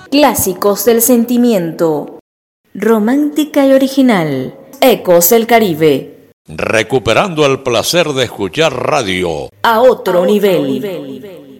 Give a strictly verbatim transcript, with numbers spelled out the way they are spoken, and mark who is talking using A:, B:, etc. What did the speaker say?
A: Clásicos del sentimiento. Romántica y original. Ecos del Caribe.
B: Recuperando el placer de escuchar radio
A: a otro, a otro nivel. nivel.